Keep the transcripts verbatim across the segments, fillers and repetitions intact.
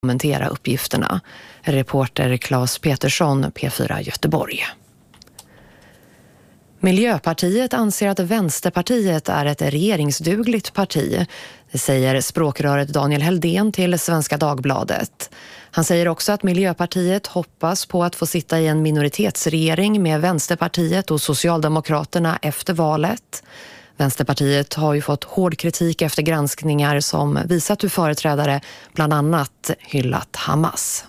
kommentera uppgifterna. Reporter Claes Petersson, P fyra Göteborg. Miljöpartiet anser att Vänsterpartiet är ett regeringsdugligt parti. Det säger språkröret Daniel Heldén till Svenska Dagbladet. Han säger också att Miljöpartiet hoppas på att få sitta i en minoritetsregering med Vänsterpartiet och Socialdemokraterna efter valet. Vänsterpartiet har ju fått hård kritik efter granskningar som visat hur företrädare bland annat hyllat Hamas.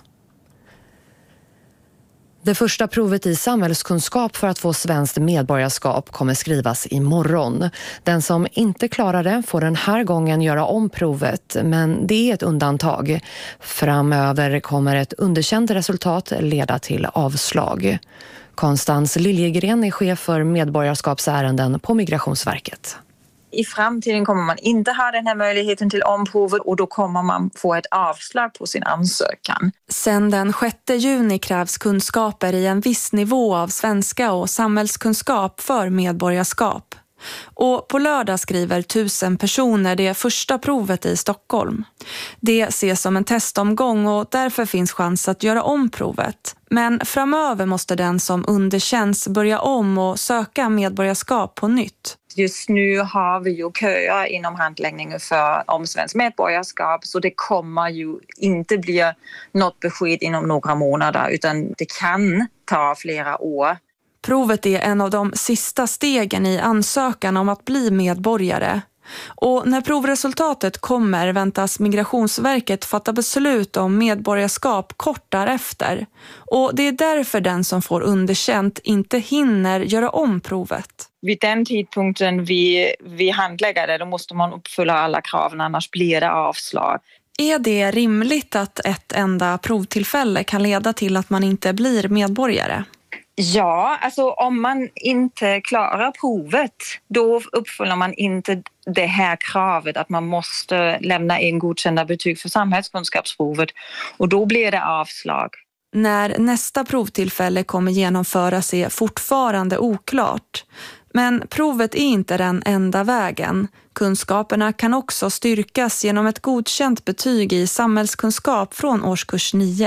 Det första provet i samhällskunskap för att få svenskt medborgarskap kommer skrivas imorgon. Den som inte klarar det får den här gången göra om provet, men det är ett undantag. Framöver kommer ett underkänt resultat leda till avslag. Konstans Liljegren är chef för medborgarskapsärenden på Migrationsverket. I framtiden kommer man inte ha den här möjligheten till omprovet och då kommer man få ett avslag på sin ansökan. Sen den sjätte juni krävs kunskaper i en viss nivå av svenska och samhällskunskap för medborgarskap. Och på lördag skriver tusen personer det första provet i Stockholm. Det ses som en testomgång och därför finns chans att göra om provet. Men framöver måste den som underkänns börja om och söka medborgarskap på nytt. Just nu har vi ju köer inom handläggningen för om svensk medborgarskap, så det kommer ju inte bli något besked inom några månader utan det kan ta flera år. Provet är en av de sista stegen i ansökan om att bli medborgare. Och när provresultatet kommer väntas Migrationsverket fatta beslut om medborgarskap kort därefter. Och det är därför den som får underkänt inte hinner göra om provet. Vid den tidpunkten vi, vi handlägger det, då måste man uppfylla alla kraven, annars blir det avslag. Är det rimligt att ett enda provtillfälle kan leda till att man inte blir medborgare? Ja, alltså om man inte klarar provet, då uppfyller man inte det här kravet att man måste lämna in godkända betyg för samhällskunskapsprovet och då blir det avslag. När nästa provtillfälle kommer genomföras är fortfarande oklart. Men provet är inte den enda vägen. Kunskaperna kan också styrkas genom ett godkänt betyg i samhällskunskap från årskurs nio.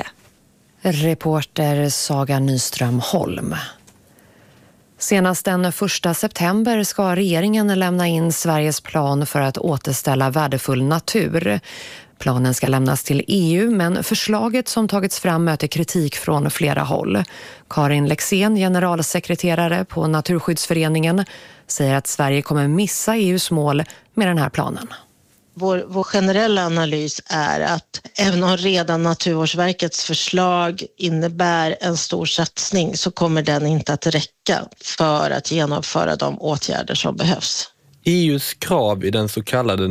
Reporter Saga Nyström Holm. Senast den första september ska regeringen lämna in Sveriges plan för att återställa värdefull natur. Planen ska lämnas till E U, men förslaget som tagits fram möter kritik från flera håll. Karin Lexén, generalsekreterare på Naturskyddsföreningen, säger att Sverige kommer missa E U:s mål med den här planen. Vår, vår generella analys är att även om redan Naturvårdsverkets förslag innebär en stor satsning så kommer den inte att räcka för att genomföra de åtgärder som behövs. E U:s krav i den så kallade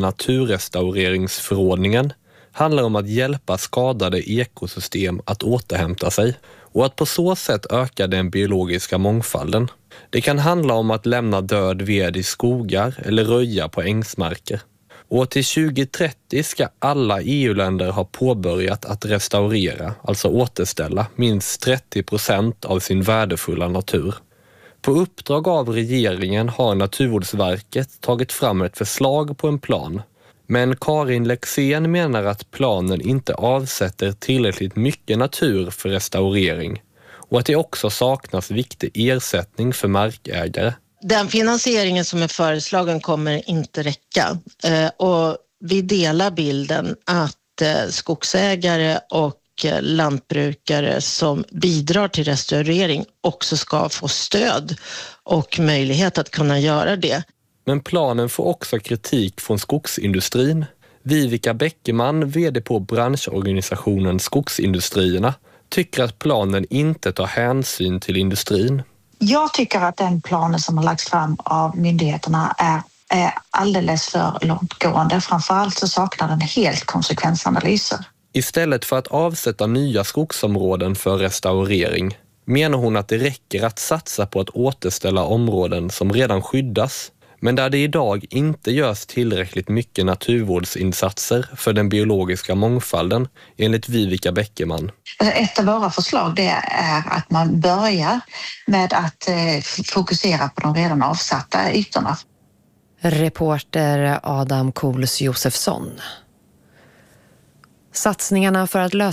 naturrestaureringsförordningen handlar om att hjälpa skadade ekosystem att återhämta sig och att på så sätt öka den biologiska mångfalden. Det kan handla om att lämna död ved i skogar eller röja på ängsmarker. Och till tjugo trettio ska alla E U-länder ha påbörjat att restaurera, alltså återställa, minst trettio procent av sin värdefulla natur. På uppdrag av regeringen har Naturvårdsverket tagit fram ett förslag på en plan. Men Karin Lexén menar att planen inte avsätter tillräckligt mycket natur för restaurering och att det också saknas viktig ersättning för markägare. Den finansieringen som är föreslagen kommer inte räcka och vi delar bilden att skogsägare och lantbrukare som bidrar till restaurering också ska få stöd och möjlighet att kunna göra det. Men planen får också kritik från skogsindustrin. Vivica Bäckeman, vd på branschorganisationen Skogsindustrierna, tycker att planen inte tar hänsyn till industrin. Jag tycker att den planen som har lagts fram av myndigheterna är, är alldeles för långtgående. Framförallt så saknar den helt konsekvensanalyser. Istället för att avsätta nya skogsområden för restaurering menar hon att det räcker att satsa på att återställa områden som redan skyddas, men där det idag inte görs tillräckligt mycket naturvårdsinsatser för den biologiska mångfalden, enligt Vivica Bäckeman. Ett av våra förslag det är att man börjar med att fokusera på de redan avsatta ytorna. Reporter Adam Kohls Josefsson. Satsningarna för att lösa